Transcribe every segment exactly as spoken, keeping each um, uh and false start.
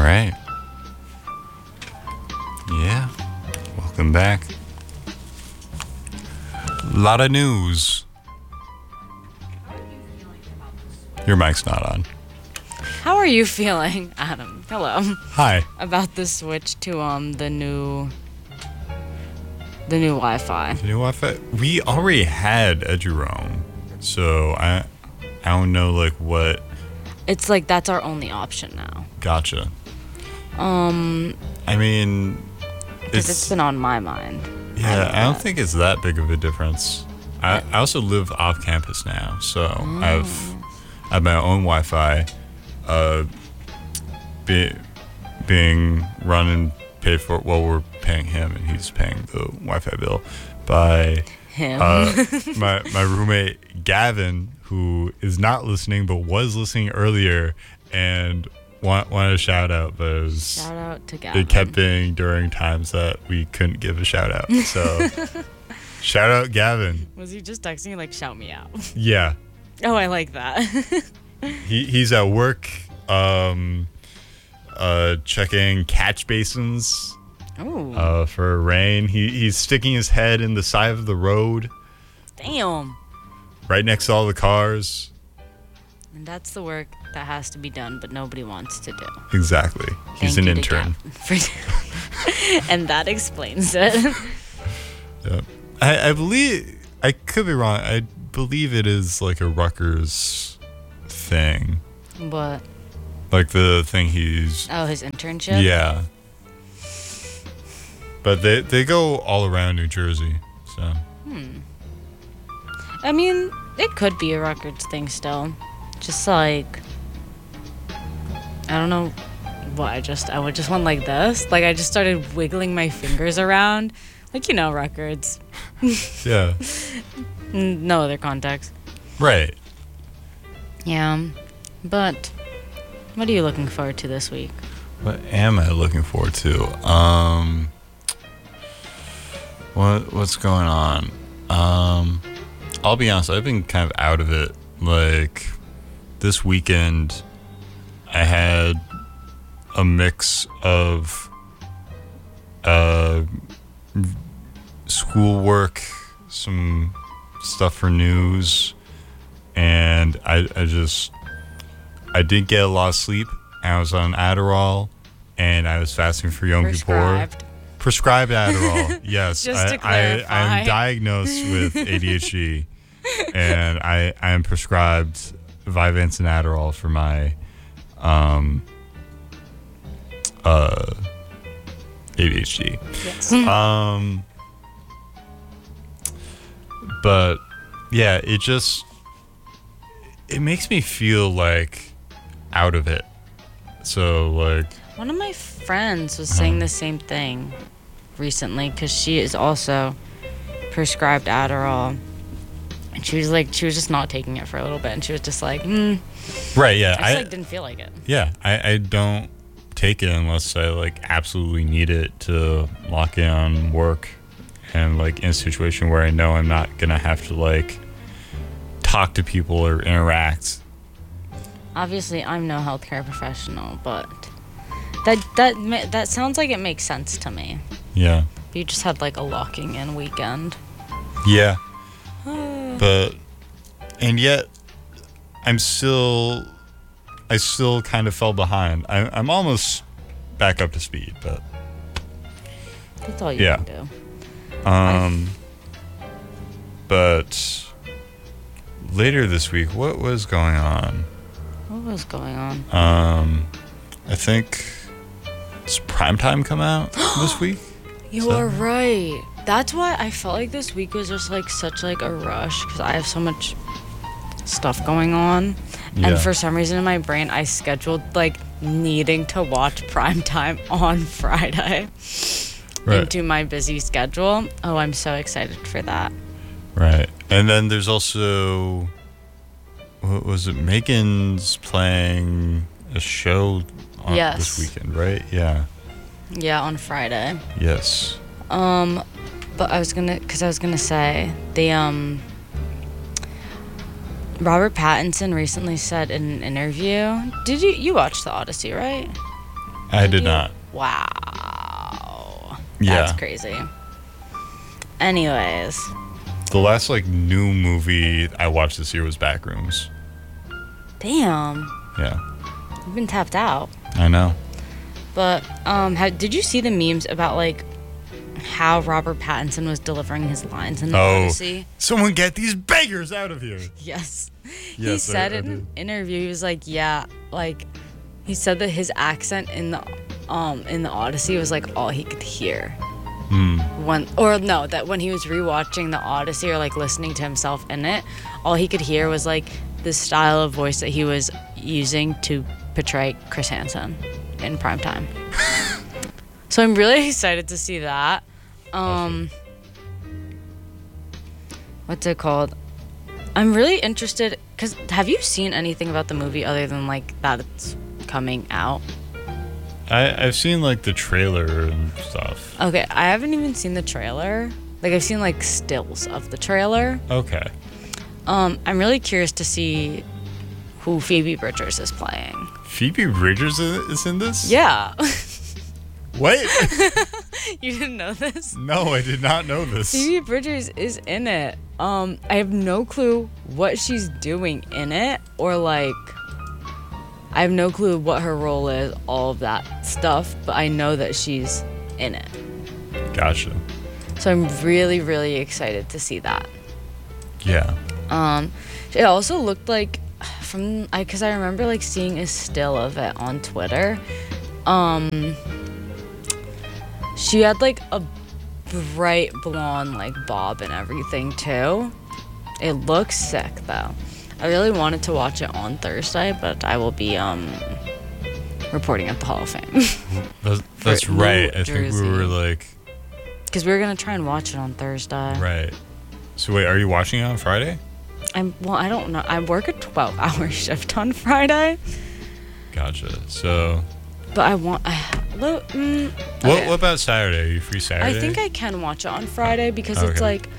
right. Yeah. Welcome back. A lot of news. Your mic's not on. How are you feeling, Adam? Hello. Hi. About the switch to um the new the new Wi-Fi. The new Wi-Fi. We already had Eduroam, so I I don't know like what. It's like that's our only option now. Gotcha. Um. I mean, it's, it's been on my mind. Yeah, I, I don't that. think it's that big of a difference. I, I also live off campus now, so mm. I've I have my own Wi-Fi, uh, be, being run and paid for. Well, we're paying him, and he's paying the Wi-Fi bill by him. Uh, my my roommate Gavin, who is not listening but was listening earlier, and want wanted a shout out, but it was, shout out to Gavin. It kept being during times that we couldn't give a shout out. So shout out Gavin. Was he just texting you like shout me out? Yeah. Oh, I like that. he he's at work, um, uh, checking catch basins. Oh. Uh, for rain. He he's sticking his head in the side of the road. Damn. Right next to all the cars. And that's the work that has to be done, but nobody wants to do. Exactly. He's Thank an intern. And that explains it. Yeah. I, I believe, I could be wrong, I believe it is like a Rutgers thing. What? Like the thing he's... Oh, his internship? Yeah. But they, they go all around New Jersey, so... Hmm. I mean, it could be a Rutgers thing still. Just like... I don't know what I just... I would just went like this. Like, I just started wiggling my fingers around. Like, you know, records. Yeah. No other context. Right. Yeah. But, what are you looking forward to this week? What am I looking forward to? Um... What What's going on? Um... I'll be honest, I've been kind of out of it. Like, this weekend, I had a mix of uh, schoolwork, some stuff for news, and I, I just, I did get a lot of sleep. I was on Adderall, and I was fasting for Yom Kippur. Prescribed Adderall, yes. Just to I, clarify. I, I am diagnosed with A D H D, and I, I am prescribed Vyvanse and Adderall for my um, uh, A D H D. Yes. Um, but, yeah, it just, it makes me feel, like, out of it. So, like... One of my friends was saying the same thing recently because she is also prescribed Adderall. And she was like, she was just not taking it for a little bit. And she was just like, hmm. Right, yeah. I, just, I like, didn't feel like it. Yeah, I, I don't take it unless I, like, absolutely need it to lock in on work. And, like, in a situation where I know I'm not going to have to, like, talk to people or interact. Obviously, I'm no healthcare professional, but... That that that sounds like it makes sense to me. Yeah. You just had like a locking in weekend. Yeah. But and yet I'm still I still kind of fell behind. I, I'm almost back up to speed, but that's all you yeah. can do. Um. But later this week, what was going on? What was going on? Um, I think. Does Primetime come out this week? You so? are right. That's why I felt like this week was just like such like a rush because I have so much stuff going on, yeah. and for some reason in my brain I scheduled like needing to watch Primetime on Friday right. into my busy schedule. Oh, I'm so excited for that. Right, and then there's also what was it? Megan's playing a show. On yes. This weekend, right? Yeah. Yeah, on Friday. Yes. Um, but I was gonna, cause I was gonna say the um. Robert Pattinson recently said in an interview. Did you you watch The Odyssey, right? I did you? not. Wow. Yeah. That's crazy. Anyways. The last like new movie I watched this year was Backrooms. Damn. Yeah. You've been tapped out. I know. But um, how, did you see the memes about like how Robert Pattinson was delivering his lines in the Oh, Odyssey? someone get these beggars out of here. Yes. he Yes, said I- I in an did. interview, he was like, yeah, like he said that his accent in the um in the Odyssey was like all he could hear. Hmm. When or no, that when he was rewatching the Odyssey or like listening to himself in it, all he could hear was like the style of voice that he was using to portray Chris Hansen in primetime. So I'm really excited to see that. Um, what's it called? I'm really interested because have you seen anything about the movie other than like that it's coming out? I, I've seen like the trailer and stuff. Okay, I haven't even seen the trailer. Like I've seen like stills of the trailer. Okay. Um, I'm really curious to see who Phoebe Bridgers is playing. Phoebe Bridgers i- is in this? Yeah. What? You didn't know this? No, I did not know this. Phoebe Bridgers is in it. Um, I have no clue what she's doing in it, or like, I have no clue what her role is, all of that stuff, but I know that she's in it. Gotcha. So I'm really, really excited to see that. Yeah. Um, it also looked like from I because I remember like seeing a still of it on Twitter. Um, she had like a bright blonde like bob and everything too. It looks sick though. I really wanted to watch it on Thursday, but I will be um reporting at the Hall of Fame That's, that's For right. New I think we Jersey. were like, because we were gonna try and watch it on Thursday. right. So wait, are you watching it on Friday? I'm well. I don't know. I work a twelve hour shift on Friday. Gotcha. So, But I want. I, lo, mm, what okay. what about Saturday? Are you free Saturday? I think I can watch it on Friday because it's Okay. like.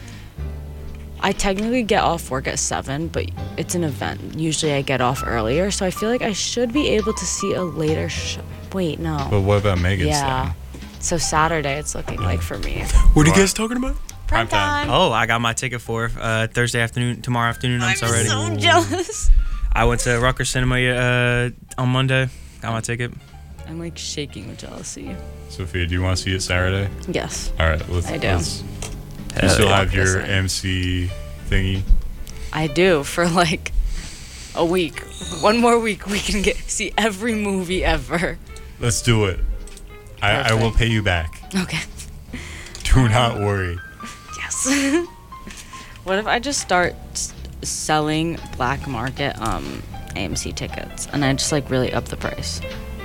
I technically get off work at seven, but it's an event. Usually I get off earlier, so I feel like I should be able to see a later show. Wait, no. But what about Megan's Yeah. thing? So Saturday it's looking like for me. What are you What? guys talking about? Prime time. Oh, I got my ticket for uh, Thursday afternoon, tomorrow afternoon. I'm, I'm so ready. so jealous. I went to Rutgers Cinema uh, on Monday. Got my ticket. I'm like shaking with jealousy. Sophia, do you want to see it Saturday? Yes, All right, let's. I do. Let's, you Hell still yeah. have your Listen. M C thingy. I do for like a week. One more week, we can get see every movie ever. Let's do it. I, I will Perfect. pay you back. Okay. Do not worry. Yes. What if I just start s- selling black market um A M C tickets and I just like really up the price?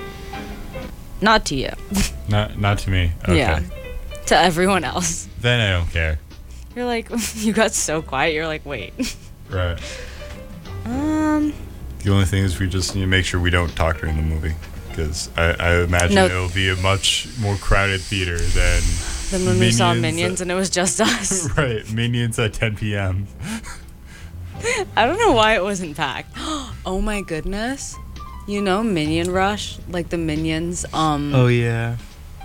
Not to you. Not not to me. Okay. Yeah. To everyone else. Then I don't care. You're like you got so quiet. You're like, "Wait." Right. Um The only thing is we just need to make sure we don't talk during the movie. Because I, I imagine No. it'll be a much more crowded theater than then when we saw Minions, Minions and it was just us. right Minions at ten p.m. I don't know why it wasn't packed. Oh my goodness. You know Minion Rush? Like the Minions um Oh yeah.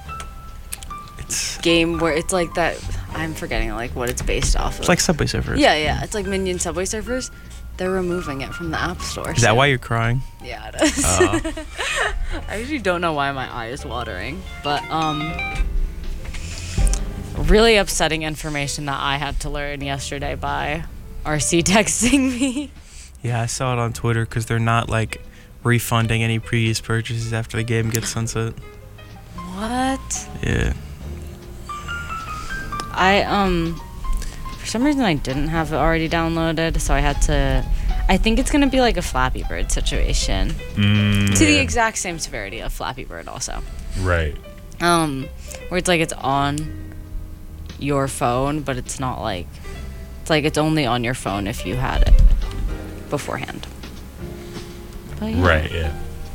It's game where it's like that I'm forgetting like what it's based off of. it's like Subway Surfers. Yeah, yeah. It's like Minion Subway Surfers. They're removing it from the App Store. Is that why you're crying? Yeah, it is. Oh. I usually don't know why my eye is watering, but um, really upsetting information that I had to learn yesterday by R C texting me. Yeah, I saw it on Twitter because they're not like refunding any previous purchases after the game gets sunset. What? Yeah. I um, for some reason I didn't have it already downloaded, so I had to. I think it's gonna be like a Flappy Bird situation, Mm, to the yeah. exact same severity of Flappy Bird, also. Right. Um, where it's like it's on your phone, but it's not like it's like it's only on your phone if you had it beforehand. But yeah. Right. Yeah.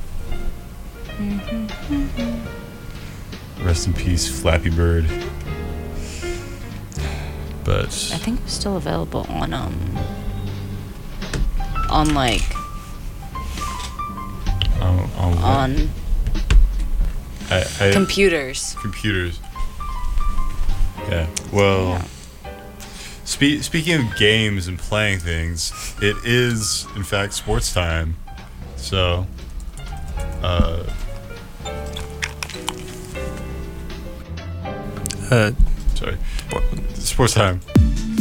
Rest in peace, Flappy Bird. But I think it's still available on um on like on, on, what? on I, I, Computers. computers. Yeah. Well, Yeah. spe- speaking of games and playing things, it is in fact sports time. So, uh, Uh, sorry, sports time.